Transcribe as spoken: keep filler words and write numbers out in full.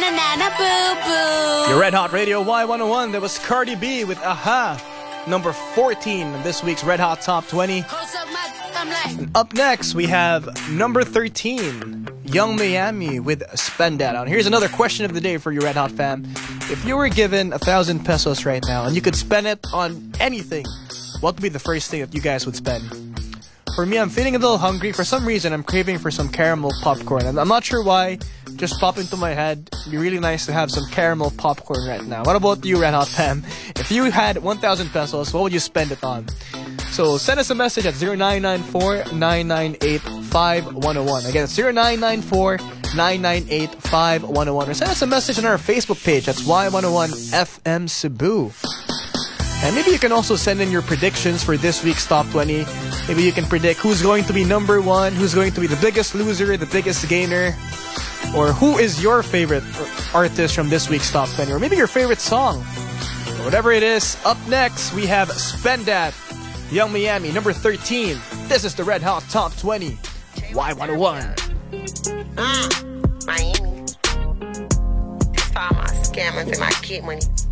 na boo boo. Your Red Hot Radio Y one oh one. That was Cardi B with Aha, number fourteen in this week's Red Hot Top twenty. And up next, we have number thirteen, Young Miami with Spend That. And here's another question of the day for you, Red Hot fam. If you were given a thousand pesos right now and you could spend it on anything, what would be the first thing that you guys would spend? For me, I'm feeling a little hungry. For some reason, I'm craving for some caramel popcorn. And I'm not sure why. Just popped into my head. It'd be really nice to have some caramel popcorn right now. What about you, Red Hot fam? If you had one thousand pesos, what would you spend it on? So send us a message at zero nine nine four, nine nine eight, five one oh one. Again, it's zero nine nine four, nine nine eight, five one oh one. Or send us a message on our Facebook page. That's Y one oh one F M Cebu. And maybe you can also send in your predictions for this week's Top twenty. Maybe you can predict who's going to be number one, who's going to be the biggest loser, the biggest gainer, or who is your favorite artist from this week's Top twenty, or maybe your favorite song. Whatever it is, up next, we have Spend That, Young Miami, number thirteen. This is the Red Hot Top twenty, Y one oh one. Mm, Miami. That's all my scammers and my kid money.